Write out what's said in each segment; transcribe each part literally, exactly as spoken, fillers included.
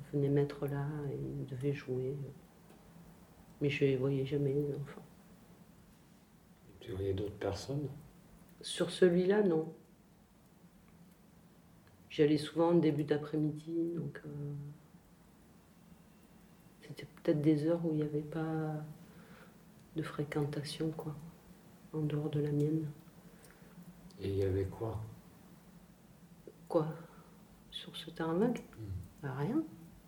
venaient mettre là et ils devaient jouer. Mais je ne voyais jamais les enfants. Tu voyais d'autres personnes? Sur celui-là, non. J'y allais souvent en début d'après-midi, donc euh, c'était peut-être des heures où il n'y avait pas de fréquentation, quoi, en dehors de la mienne. Et il y avait quoi? Quoi? Sur ce terrain vague? Mmh. Rien.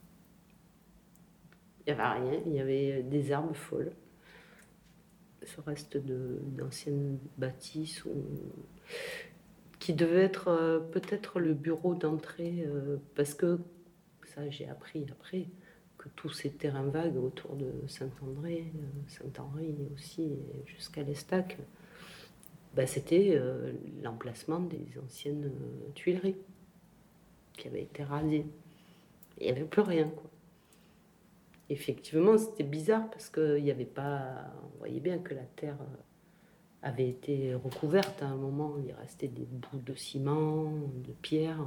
Il n'y avait rien, il y avait des herbes folles. Ce reste de, d'anciennes bâtisses où, qui devait être euh, peut-être le bureau d'entrée, euh, parce que, ça j'ai appris après, que tous ces terrains vagues autour de Saint-André, euh, Saint-Henri aussi, jusqu'à l'Estac, bah, c'était euh, l'emplacement des anciennes euh, tuileries qui avaient été rasées. Il n'y avait plus rien, quoi. Effectivement, c'était bizarre parce qu'il n'y avait pas. On voyait bien que la terre avait été recouverte à un moment. Il restait des bouts de ciment, de pierre.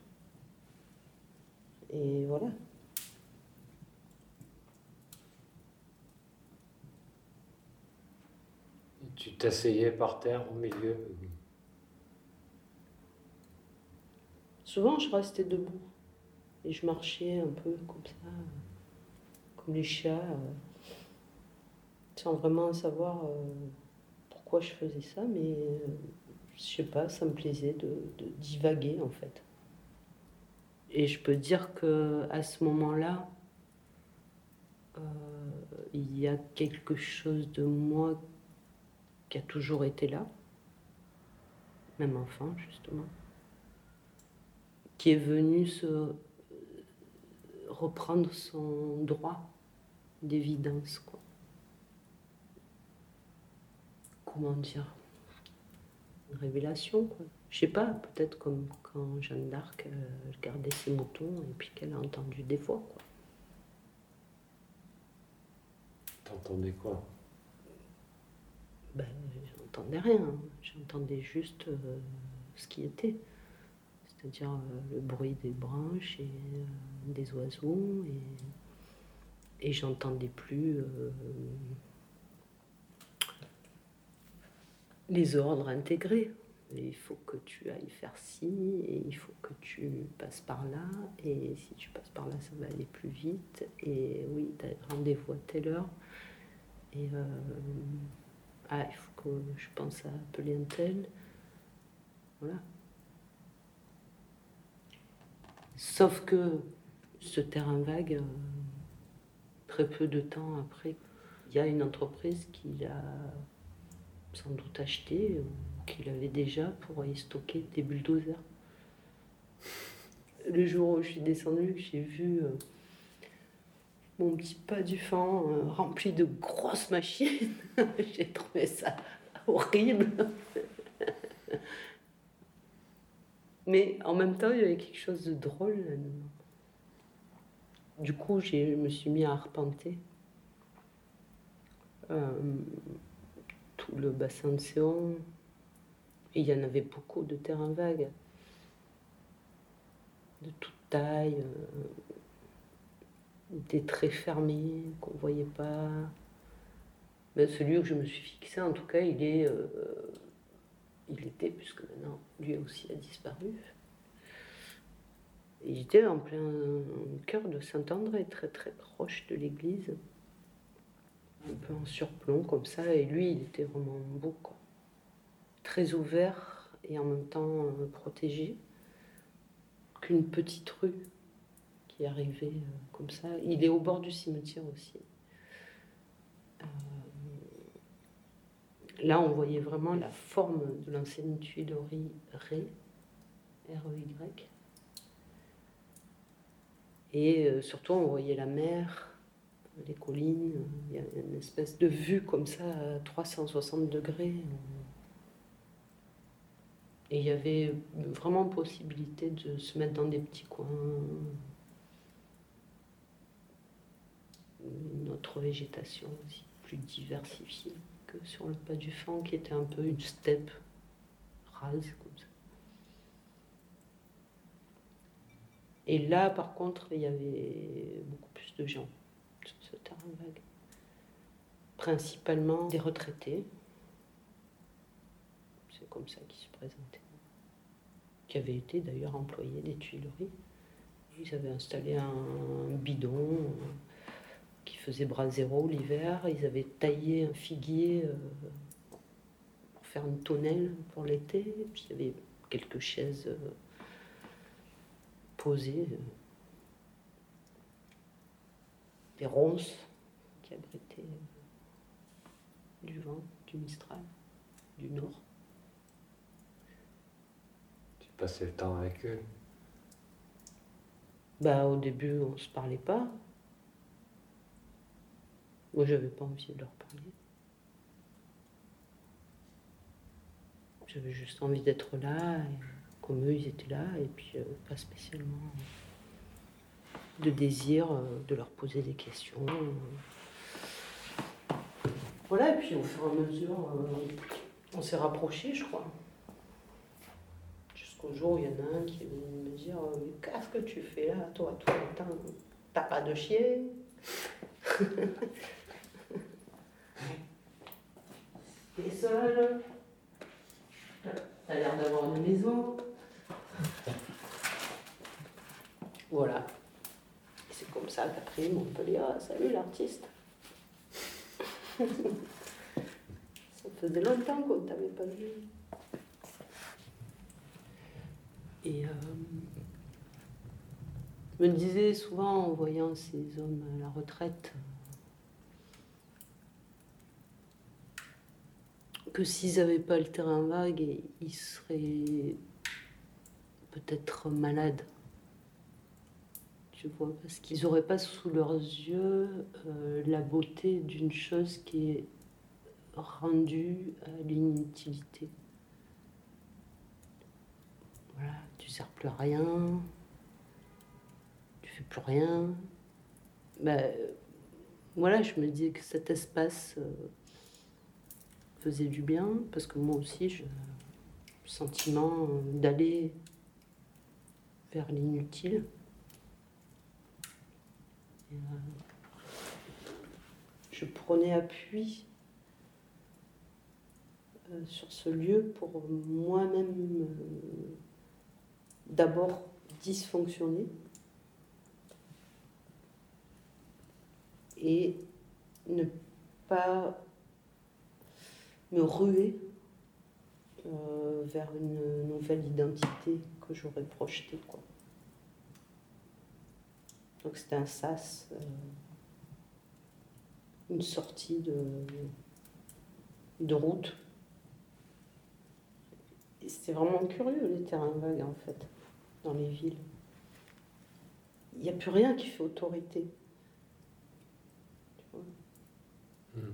Et voilà. Et tu t'asseyais par terre au milieu? Souvent, je restais debout et je marchais un peu comme ça, comme les chats, euh, sans vraiment savoir euh, pourquoi je faisais ça, mais euh, je sais pas, ça me plaisait de, de divaguer en fait. Et je peux dire que à ce moment-là, euh, il y a quelque chose de moi qui a toujours été là, même enfant justement, qui est venu se reprendre son droit d'évidence, quoi. Comment dire? Une révélation, quoi. Je sais pas, peut-être comme quand Jeanne d'Arc euh, gardait ses moutons et puis qu'elle a entendu des voix, quoi. T'entendais quoi? Ben, j'entendais rien, j'entendais juste euh, ce qui était, c'est-à-dire euh, le bruit des branches et euh, des oiseaux, et, et j'entendais plus euh, les ordres intégrés. Il faut que tu ailles faire ci, et il faut que tu passes par là, et si tu passes par là, ça va aller plus vite, et oui, tu as rendez-vous à telle heure, et euh, ah, il faut que je pense à appeler un tel. Voilà. Sauf que ce terrain vague, euh, très peu de temps après, il y a une entreprise qui l'a sans doute acheté, ou qu'il avait déjà pour y stocker des bulldozers. Le jour où je suis descendue, j'ai vu euh, mon petit pas du fan euh, rempli de grosses machines. J'ai trouvé ça horrible. Mais en même temps, il y avait quelque chose de drôle là-dedans. Du coup, j'ai- je me suis mis à arpenter euh, tout le bassin de Séon. Et il y en avait beaucoup de terrains vagues, de toute taille, euh, des traits fermés qu'on ne voyait pas. Mais celui où je me suis fixé, en tout cas, il est, euh, il était, puisque maintenant lui aussi a disparu. Et il était en plein cœur de Saint-André, très très proche de l'église, un peu en surplomb comme ça. Et lui, il était vraiment beau, quoi. Très ouvert et en même temps euh, protégé, qu'une petite rue qui arrivait euh, comme ça. Il est au bord du cimetière aussi. Euh, là, on voyait vraiment la forme de l'ancienne tuilerie Ré, R E Y. Et euh, surtout, on voyait la mer, les collines. Il y a une espèce de vue comme ça à trois cent soixante degrés. Et il y avait vraiment possibilité de se mettre dans des petits coins. Une autre végétation aussi, plus diversifiée que sur le pas du Fan, qui était un peu une steppe rase comme ça. Et là, par contre, il y avait de gens sur ce terrain vague. Principalement des retraités. C'est comme ça qu'ils se présentaient. Qui avaient été d'ailleurs employés des Tuileries. Ils avaient installé un bidon qui faisait bras zéro l'hiver. Ils avaient taillé un figuier pour faire une tonnelle pour l'été. Puis il y avait quelques chaises posées. Des ronces qui abritaient du vent, du Mistral, du Nord. Tu passais le temps avec eux? Bah, au début, on se parlait pas. Moi, j'avais pas envie de leur parler. J'avais juste envie d'être là, et comme eux, ils étaient là, et puis euh, pas spécialement de désir euh, de leur poser des questions. Voilà, et puis au fur et à mesure, euh, on s'est rapprochés, je crois. Jusqu'au jour où il y en a un qui est venu me dire euh, qu'est-ce que tu fais là, toi, tout le temps? T'as pas de chien? T'es seul? T'as l'air d'avoir une maison? Voilà. Et c'est comme ça qu'après, ils m'ont dit ah, salut l'artiste. Ça faisait longtemps qu'on ne t'avait pas vu. Et euh, je me disais souvent en voyant ces hommes à la retraite que s'ils n'avaient pas le terrain vague, ils seraient peut-être malades. Tu vois, parce qu'ils n'auraient pas sous leurs yeux euh, la beauté d'une chose qui est rendue à l'inutilité. Voilà, tu ne sers plus à rien, tu fais plus rien. Ben, voilà, je me disais que cet espace euh, faisait du bien, parce que moi aussi, j'ai le sentiment d'aller vers l'inutile. Et, euh, je prenais appui euh, sur ce lieu pour moi-même euh, d'abord dysfonctionner et ne pas me ruer euh, vers une nouvelle identité que j'aurais projetée, quoi. Donc c'était un sas, euh, une sortie de, de route. Et c'était vraiment curieux, les terrains vagues, en fait, dans les villes. Il n'y a plus rien qui fait autorité. Tu vois ? Mmh.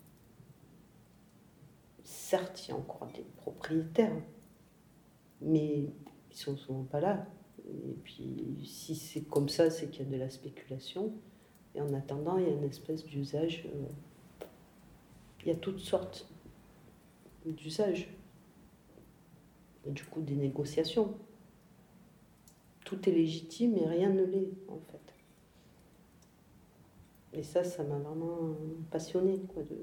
Certes, il y a encore des propriétaires, mais ils sont souvent pas là. Et puis, si c'est comme ça, c'est qu'il y a de la spéculation. Et en attendant, il y a une espèce d'usage. Euh, il y a toutes sortes d'usages. Et du coup, des négociations. Tout est légitime et rien ne l'est, en fait. Et ça, ça m'a vraiment passionnée, quoi, de,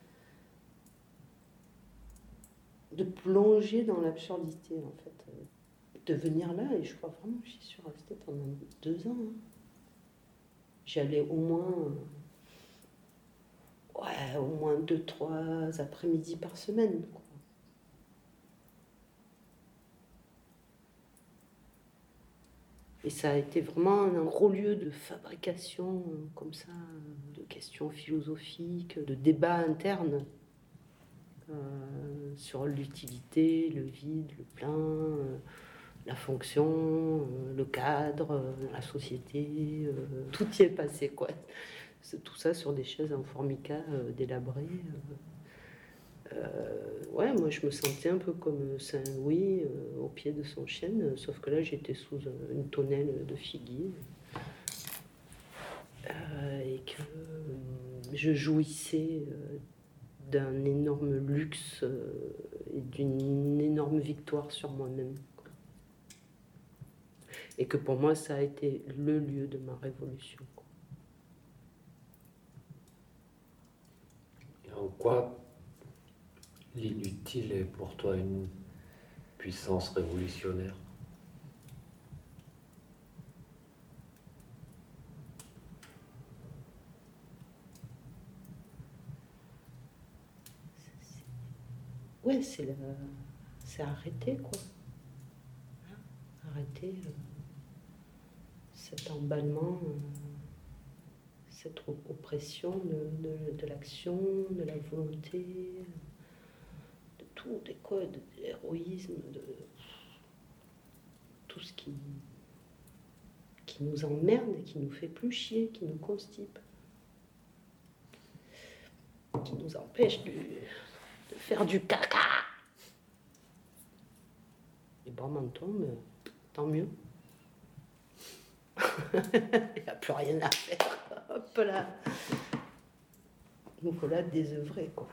de plonger dans l'absurdité, en fait. De venir là, et je crois vraiment que j'y suis restée pendant deux ans. Hein. J'allais au moins, ouais, au moins deux, trois après-midi par semaine, quoi. Et ça a été vraiment un gros lieu de fabrication, comme ça, de questions philosophiques, de débats internes euh, sur l'utilité, le vide, le plein, euh, la fonction, euh, le cadre, euh, la société, euh, tout y est passé, quoi. C'est tout ça sur des chaises en formica euh, délabrées. Euh, euh, ouais, moi je me sentais un peu comme Saint-Louis euh, au pied de son chêne, euh, sauf que là j'étais sous euh, une tonnelle de figuier euh, et que euh, je jouissais euh, d'un énorme luxe euh, et d'une énorme victoire sur moi-même. Et que pour moi, ça a été le lieu de ma révolution, quoi. En quoi l'inutile est pour toi une puissance révolutionnaire? Ouais, c'est la... c'est arrêter, quoi. Arrêter euh, cet emballement, euh, cette oppression de, de, de l'action, de la volonté, de tout, des codes, de l'héroïsme, de tout ce qui, qui nous emmerde et qui nous fait plus chier, qui nous constipe, qui nous empêche de, de faire du caca. Les bras m'en tombent, tant mieux. Il n'y a plus rien à faire. Hop là. Nous voilà désœuvrés, quoi.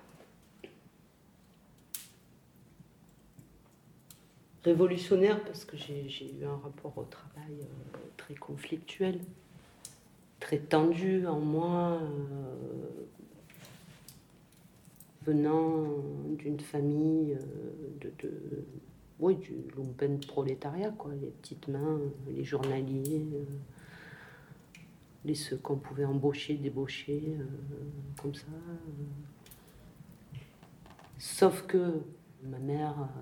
Révolutionnaire parce que j'ai, j'ai eu un rapport au travail euh, très conflictuel, très tendu en moi, euh, venant d'une famille euh, de, de oui, du lumpen prolétariat, quoi, les petites mains, les journaliers, euh, les ceux qu'on pouvait embaucher, débaucher, euh, comme ça. Euh. Sauf que ma mère, euh,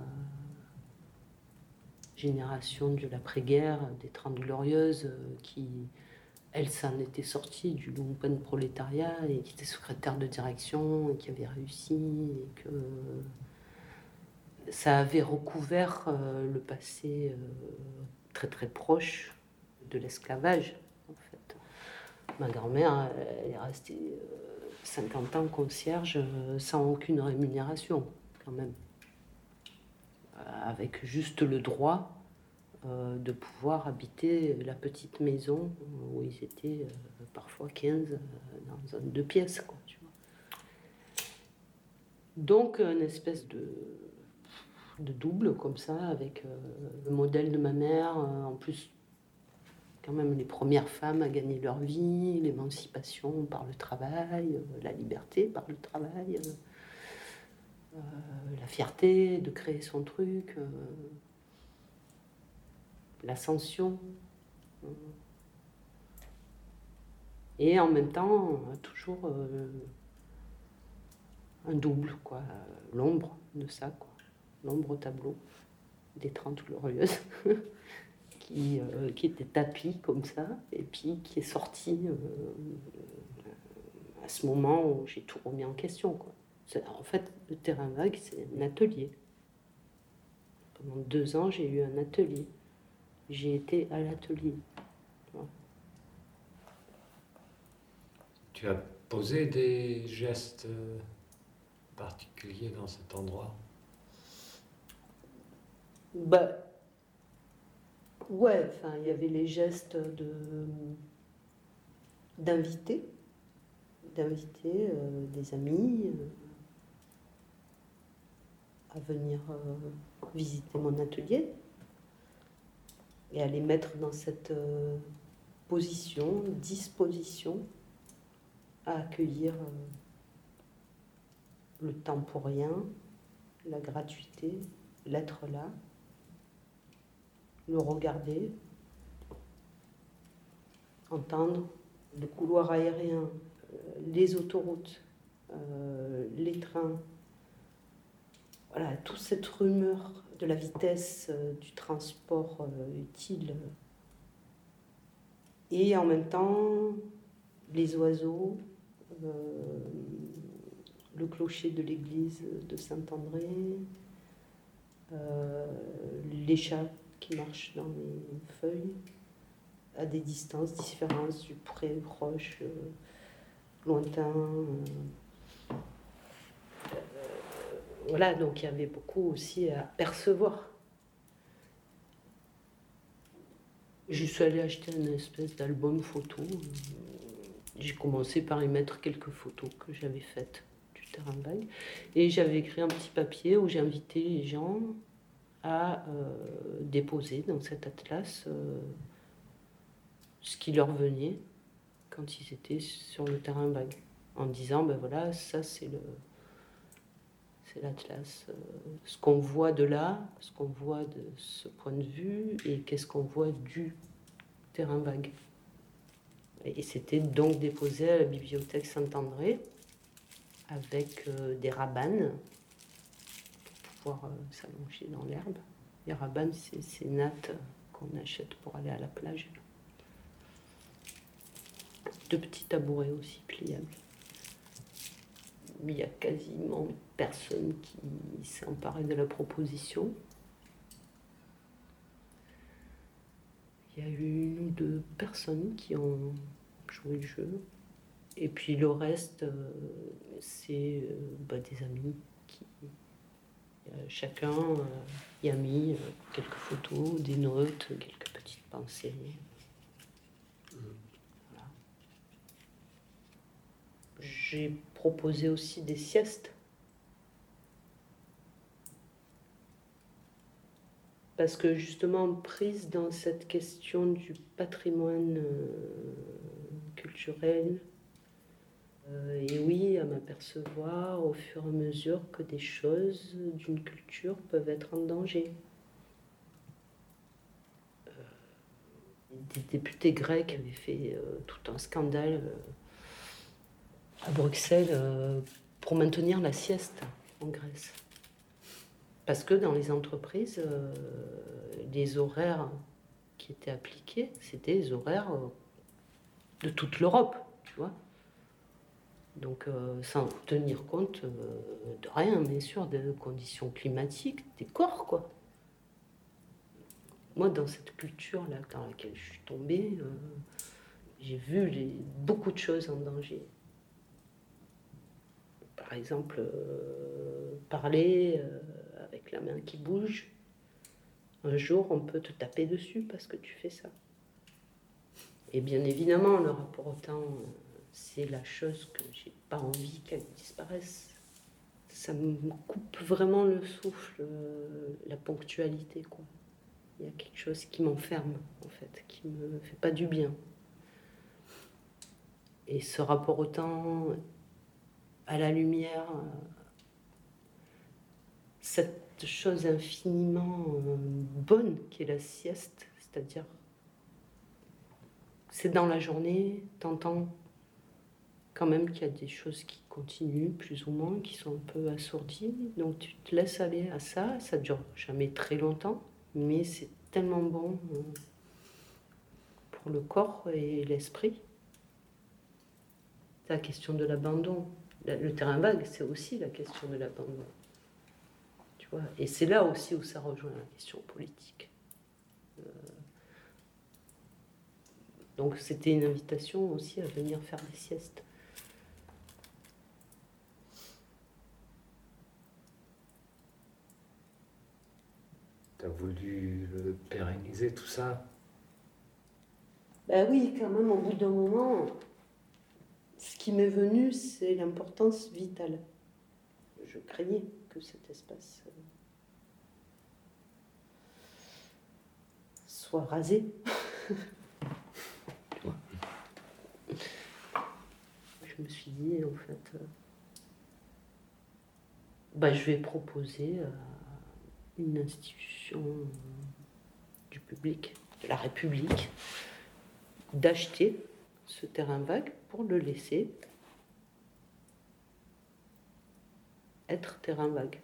génération de l'après-guerre, des Trente Glorieuses, euh, qui, elle, s'en était sortie du lumpen prolétariat et qui était secrétaire de direction et qui avait réussi et que ça avait recouvert euh, le passé euh, très très proche de l'esclavage, en fait. Ma grand-mère, elle est restée euh, cinquante ans concierge euh, sans aucune rémunération, quand même. Euh, avec juste le droit euh, de pouvoir habiter la petite maison où ils étaient euh, parfois quinze euh, dans un deux pièces, quoi, tu vois. Donc, une espèce de de double comme ça, avec euh, le modèle de ma mère, euh, en plus quand même les premières femmes à gagner leur vie, l'émancipation par le travail, euh, la liberté par le travail, euh, euh, la fierté de créer son truc, euh, l'ascension. Euh, et en même temps, euh, toujours euh, un double, quoi, l'ombre de ça, quoi, l'ombre au tableau des Trente Glorieuses. Qui, euh, qui était tapis comme ça, et puis qui est sorti euh, à ce moment où j'ai tout remis en question, quoi. C'est, en fait, le terrain vague, c'est un atelier. Pendant deux ans, j'ai eu un atelier. J'ai été à l'atelier. Voilà. Tu as posé des gestes particuliers dans cet endroit? Bah, ouais, enfin, il y avait les gestes de d'inviter, d'inviter euh, des amis euh, à venir euh, visiter mon atelier et à les mettre dans cette euh, position, disposition à accueillir euh, le temps pour rien, la gratuité, l'être là, le regarder, entendre le couloir aérien, euh, les autoroutes, euh, les trains, voilà, toute cette rumeur de la vitesse euh, du transport euh, utile. Et en même temps, les oiseaux, euh, le clocher de l'église de Saint-André, euh, les chats qui marchent dans les feuilles, à des distances différentes, du près, proche, euh, lointain. Euh, euh, voilà, donc il y avait beaucoup aussi à percevoir. Je suis allée acheter une espèce d'album photo. J'ai commencé par y mettre quelques photos que j'avais faites du terrain vague. Et j'avais écrit un petit papier où j'ai invité les gens à euh, déposer dans cet atlas euh, ce qui leur venait quand ils étaient sur le terrain vague. En disant, ben voilà, ça c'est le, c'est l'Atlas. Euh, ce qu'on voit de là, ce qu'on voit de ce point de vue, et qu'est-ce qu'on voit du terrain vague. Et c'était donc déposé à la bibliothèque Saint-André avec euh, des rabanes pour pouvoir euh, s'allonger dans l'herbe. Les rabanes, c'est ces nattes qu'on achète pour aller à la plage. De petits tabourets aussi pliables. Il n'y a quasiment personne qui s'est emparé de la proposition. Il y a eu une ou deux personnes qui ont joué le jeu. Et puis le reste, euh, c'est euh, bah, des amis qui... Euh, chacun euh, y a mis euh, quelques photos, des notes, quelques petites pensées. Voilà. J'ai proposé aussi des siestes. Parce que justement, prise dans cette question du patrimoine euh, culturel, euh, et oui, à m'apercevoir au fur et à mesure que des choses d'une culture peuvent être en danger. Euh, des députés grecs avaient fait euh, tout un scandale euh, à Bruxelles euh, pour maintenir la sieste en Grèce. Parce que dans les entreprises, euh, les horaires qui étaient appliqués, c'était les horaires euh, de toute l'Europe, tu vois. Donc, euh, sans tenir compte euh, de rien, bien sûr, des conditions climatiques, des corps, quoi. Moi, dans cette culture-là dans laquelle je suis tombée, euh, j'ai vu les, beaucoup de choses en danger. Par exemple, euh, parler euh, avec la main qui bouge. Un jour, on peut te taper dessus parce que tu fais ça. Et bien évidemment, le rapport au temps, c'est la chose que j'ai pas envie qu'elle disparaisse. Ça me coupe vraiment le souffle, la ponctualité, quoi. Il y a quelque chose qui m'enferme, en fait, qui me fait pas du bien. Et ce rapport au temps, à la lumière, cette chose infiniment bonne qui est la sieste, c'est-à-dire c'est dans la journée, t'entends quand même qu'il y a des choses qui continuent plus ou moins, qui sont un peu assourdies, donc tu te laisses aller à ça, ça dure jamais très longtemps, mais c'est tellement bon pour le corps et l'esprit. C'est la question de l'abandon. Le terrain vague, c'est aussi la question de l'abandon. Tu vois, et c'est là aussi où ça rejoint la question politique. Euh, donc c'était une invitation aussi à venir faire des siestes. T'as voulu le pérenniser, tout ça? Ben oui, quand même, au bout d'un moment, ce qui m'est venu, c'est l'importance vitale. Je craignais que cet espace euh, soit rasé. Tu vois. Je me suis dit, en fait, euh, ben, je vais proposer à une institution du public, de la République, d'acheter ce terrain vague pour le laisser être terrain vague.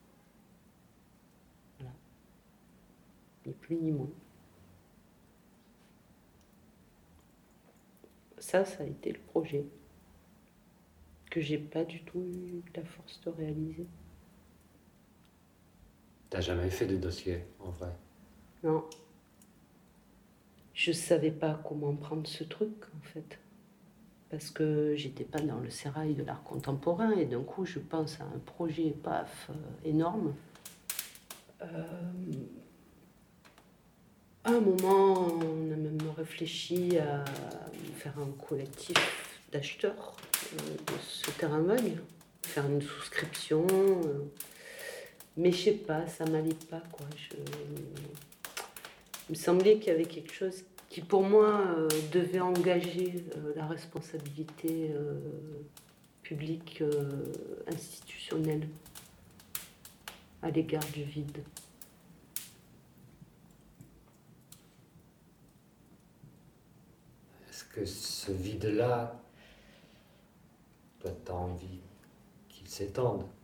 Voilà. Ni plus ni moins. Ça, ça a été le projet que j'ai pas du tout eu la force de réaliser. T'as jamais fait de dossier, en vrai? Non. Je savais pas comment prendre ce truc, en fait. Parce que j'étais pas dans le sérail de l'art contemporain, et d'un coup, je pense à un projet, paf, euh, énorme. Euh, à un moment, on a même réfléchi à faire un collectif d'acheteurs euh, de ce terrain vague, faire une souscription. Euh, mais je sais pas, ça m'allait pas, quoi. Je... Il me semblait qu'il y avait quelque chose qui, pour moi, euh, devait engager euh, la responsabilité euh, publique, euh, institutionnelle. à l'égard du vide. Est-ce que ce vide-là, toi, t'as envie qu'il s'étende?